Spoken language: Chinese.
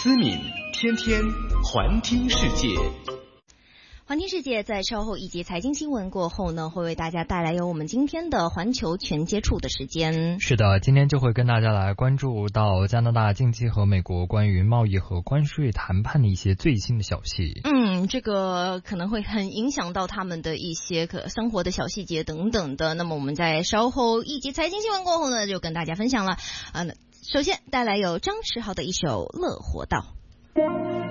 思敏天天环听世界。 环听世界在稍后一节财经新闻过后呢，会为大家带来由我们今天的环球全接触的时间。 是的，今天就会跟大家来关注到加拿大近期和美国关于贸易和关税谈判的一些最新的消息。 这个可能会很影响到他们的一些生活的小细节等等的。那么我们在稍后一节财经新闻过后呢，就跟大家分享了。首先带来有张驰豪的一首《乐活道》。